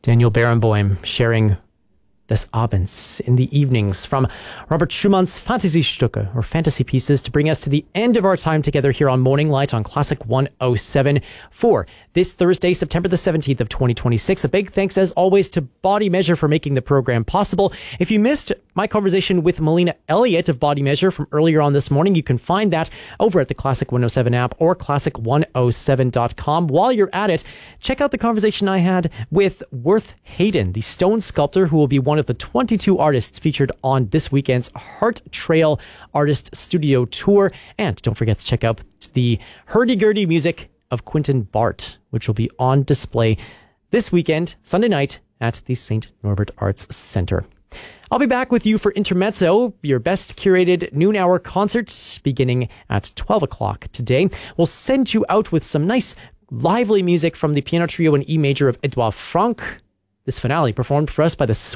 Daniel Barenboim sharing des Abends in the evenings from Robert Schumann's Fantasiestücke, or fantasy pieces, to bring us to the end of our time together here on Morning Light on Classic 107 for this Thursday, September the 17th of 2026. A big thanks, as always, to Body Measure for making the program possible. If you missed my conversation with Melina Elliott of Body Measure from earlier on this morning, you can find that over at the Classic 107 app or classic107.com. While you're at it, check out the conversation I had with Worth Hayden, the stone sculptor who will be one of the 22 artists featured on this weekend's Heart Trail Artist Studio Tour. And don't forget to check out the hurdy-gurdy music of Quentin Bart, which will be on display this weekend, Sunday night, at the St. Norbert Arts Centre. I'll be back with you for Intermezzo, your best curated noon hour concerts beginning at 12 o'clock today. We'll send you out with some nice lively music from the piano trio in E major of Edouard Franck. This finale performed for us by the